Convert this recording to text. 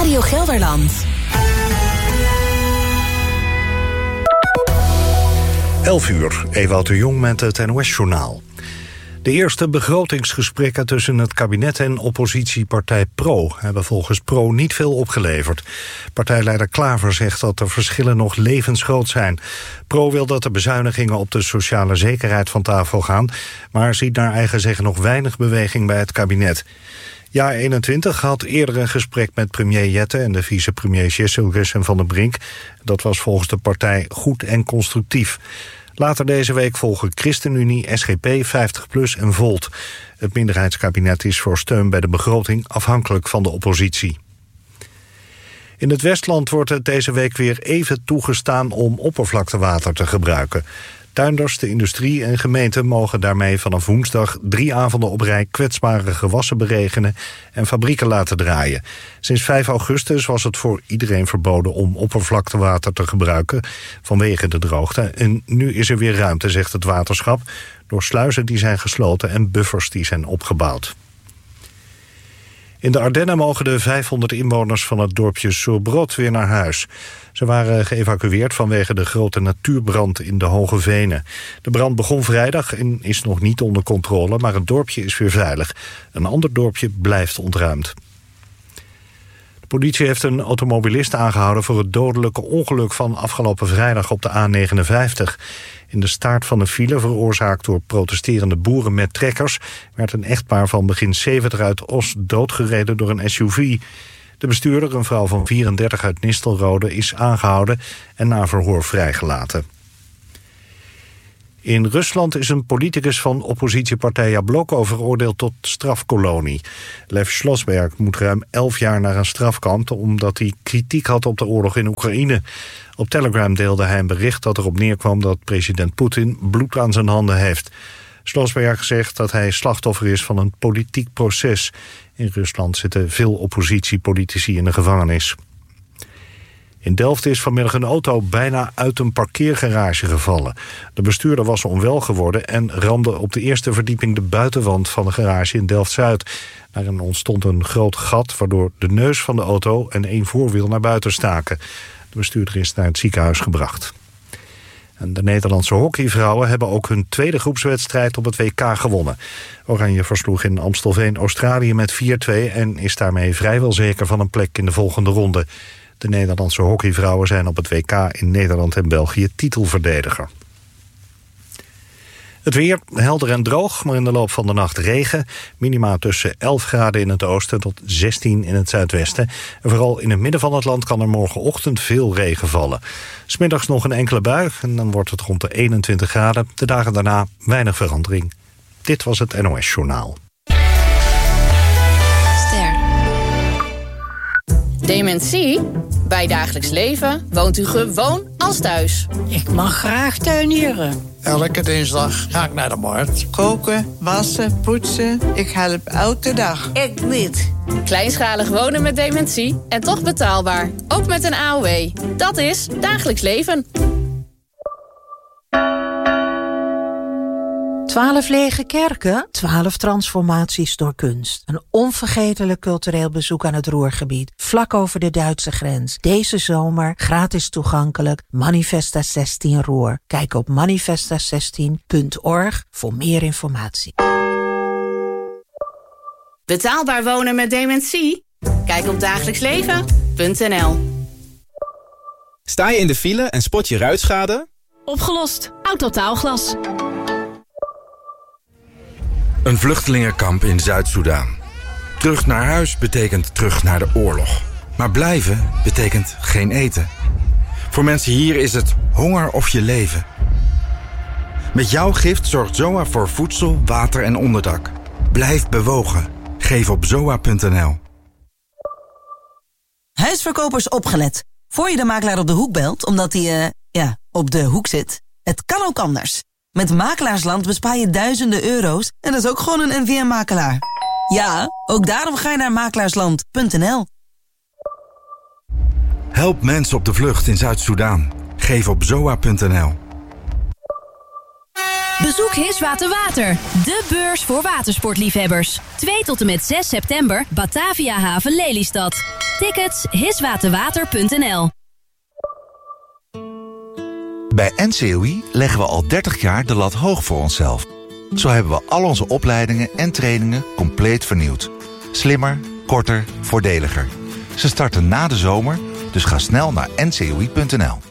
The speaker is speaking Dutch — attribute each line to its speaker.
Speaker 1: Radio Gelderland.
Speaker 2: 11:00, Ewout de Jong met het NOS-journaal. De eerste begrotingsgesprekken tussen het kabinet en oppositiepartij PRO hebben volgens PRO niet veel opgeleverd. Partijleider Klaver zegt dat de verschillen nog levensgroot zijn. PRO wil dat de bezuinigingen op de sociale zekerheid van tafel gaan, maar ziet naar eigen zeggen nog weinig beweging bij het kabinet. JA21 had eerder een gesprek met premier Jette en de vicepremiers Jesselgus en Van den Brink. Dat was volgens de partij goed en constructief. Later deze week volgen ChristenUnie, SGP, 50PLUS en Volt. Het minderheidskabinet is voor steun bij de begroting afhankelijk van de oppositie. In het Westland wordt het deze week weer even toegestaan om oppervlaktewater te gebruiken. Tuinders, de industrie en gemeenten mogen daarmee vanaf woensdag 3 avonden op rij kwetsbare gewassen beregenen en fabrieken laten draaien. Sinds 5 augustus was het voor iedereen verboden om oppervlaktewater te gebruiken vanwege de droogte. En nu is er weer ruimte, zegt het waterschap, door sluizen die zijn gesloten en buffers die zijn opgebouwd. In de Ardennen mogen de 500 inwoners van het dorpje Surbrot weer naar huis. Ze waren geëvacueerd vanwege de grote natuurbrand in de Hoge Venen. De brand begon vrijdag en is nog niet onder controle, maar het dorpje is weer veilig. Een ander dorpje blijft ontruimd. De politie heeft een automobilist aangehouden voor het dodelijke ongeluk van afgelopen vrijdag op de A59. In de staart van de file, veroorzaakt door protesterende boeren met trekkers, werd een echtpaar van begin 70 uit Os doodgereden door een SUV. De bestuurder, een vrouw van 34 uit Nistelrode, is aangehouden en na verhoor vrijgelaten. In Rusland is een politicus van oppositiepartij Jabloko veroordeeld tot strafkolonie. Lev Slosberg moet ruim 11 jaar naar een strafkamp omdat hij kritiek had op de oorlog in Oekraïne. Op Telegram deelde hij een bericht dat erop neerkwam dat president Poetin bloed aan zijn handen heeft. Slosberg zegt dat hij slachtoffer is van een politiek proces. In Rusland zitten veel oppositiepolitici in de gevangenis. In Delft is vanmiddag een auto bijna uit een parkeergarage gevallen. De bestuurder was onwel geworden en ramde op de eerste verdieping de buitenwand van de garage in Delft-Zuid. Daarin ontstond een groot gat waardoor de neus van de auto en 1 voorwiel naar buiten staken. De bestuurder is naar het ziekenhuis gebracht. En de Nederlandse hockeyvrouwen hebben ook hun tweede groepswedstrijd op het WK gewonnen. Oranje versloeg in Amstelveen Australië met 4-2 en is daarmee vrijwel zeker van een plek in de volgende ronde. De Nederlandse hockeyvrouwen zijn op het WK in Nederland en België titelverdediger. Het weer helder en droog, maar in de loop van de nacht regen. Minima tussen 11 graden in het oosten tot 16 in het zuidwesten. En vooral in het midden van het land kan er morgenochtend veel regen vallen. 's Middags nog een enkele bui en dan wordt het rond de 21 graden. De dagen daarna weinig verandering. Dit was het NOS Journaal.
Speaker 3: Dementie? Bij Dagelijks Leven woont u gewoon als thuis.
Speaker 4: Ik mag graag tuinieren.
Speaker 5: Elke dinsdag ga ik naar de markt.
Speaker 6: Koken, wassen, poetsen. Ik help elke dag.
Speaker 4: Ik niet.
Speaker 3: Kleinschalig wonen met dementie en toch betaalbaar. Ook met een AOW. Dat is Dagelijks Leven.
Speaker 7: 12 lege kerken, 12 transformaties door kunst. Een onvergetelijk cultureel bezoek aan het Ruhrgebied, vlak over de Duitse grens. Deze zomer gratis toegankelijk, Manifesta 16 Ruhr. Kijk op manifesta16.org voor meer informatie.
Speaker 3: Betaalbaar wonen met dementie? Kijk op dagelijksleven.nl.
Speaker 8: Sta je in de file en spot je ruitschade?
Speaker 1: Opgelost. Autotaalglas.
Speaker 9: Een vluchtelingenkamp in Zuid-Soedan. Terug naar huis betekent terug naar de oorlog. Maar blijven betekent geen eten. Voor mensen hier is het honger of je leven. Met jouw gift zorgt ZOA voor voedsel, water en onderdak. Blijf bewogen. Geef op zoa.nl.
Speaker 10: Huisverkopers opgelet. Voor je de makelaar op de hoek belt, omdat hij, op de hoek zit. Het kan ook anders. Met Makelaarsland bespaar je duizenden euro's en dat is ook gewoon een NVM-makelaar. Ja, ook daarom ga je naar makelaarsland.nl.
Speaker 9: Help mensen op de vlucht in Zuid-Soedan. Geef op zoa.nl.
Speaker 1: Bezoek Hiswater Water, de beurs voor watersportliefhebbers. 2 tot en met 6 september, Batavia Haven Lelystad. Tickets hiswaterwater.nl.
Speaker 11: Bij NCOI leggen we al 30 jaar de lat hoog voor onszelf. Zo hebben we al onze opleidingen en trainingen compleet vernieuwd. Slimmer, korter, voordeliger. Ze starten na de zomer, dus ga snel naar ncoi.nl.